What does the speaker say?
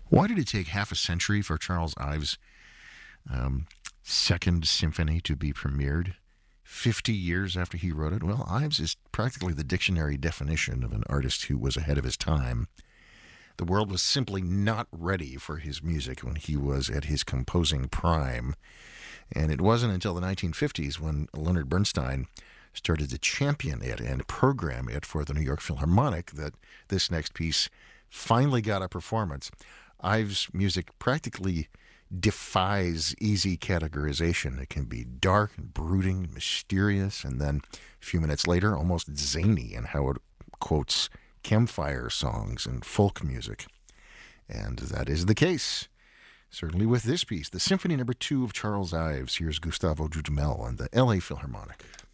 Why did it take half a century for Charles Ives' Second Symphony to be premiered? 50 years after he wrote it? Well, Ives is practically the dictionary definition of an artist who was ahead of his time. The world was simply not ready for his music when he was at his composing prime. And it wasn't until the 1950s when Leonard Bernstein started to champion it and program it for the New York Philharmonic that this next piece finally got a performance. Ives' music practically defies easy categorization. It can be dark and brooding, mysterious, and then a few minutes later, almost zany in how it quotes campfire songs and folk music. And that is the case, certainly with this piece, the Symphony No. 2 of Charles Ives. Here's Gustavo Dudamel and the L.A. Philharmonic.